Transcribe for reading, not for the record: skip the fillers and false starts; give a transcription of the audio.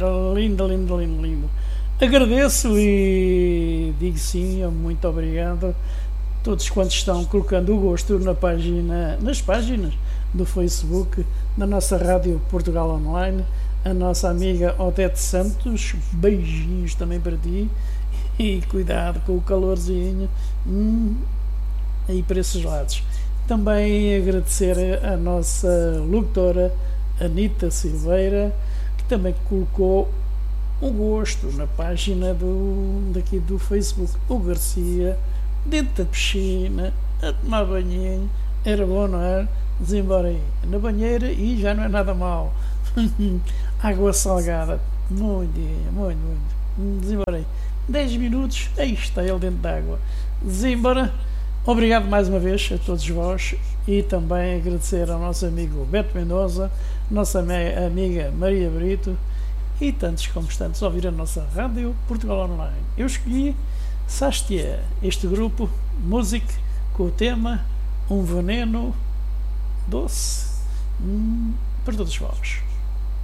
Lindo, lindo, lindo, lindo. Agradeço e digo sim, muito obrigado a todos quantos estão colocando o gosto nas páginas do Facebook, da nossa Rádio Portugal Online, a nossa amiga Odete Santos, beijinhos também para ti e cuidado com o calorzinho aí para esses lados. Também agradecer a nossa locutora Anita Silveira, que também colocou um gosto na página daqui do Facebook. O Garcia, dentro da piscina, a tomar banhinho, era bom, não é? Desembora aí, na banheira, e já não é nada mal. Água salgada, muito, desembora aí. 10 minutos, aí está ele dentro d'água. Desembora. Obrigado mais uma vez a todos vós e também agradecer ao nosso amigo Beto Mendoza, nossa amiga Maria Brito e tantos como tantos a ouvir a nossa Rádio Portugal Online. Eu escolhi Sastia, este grupo Music, com o tema Um Veneno Doce para todos vós.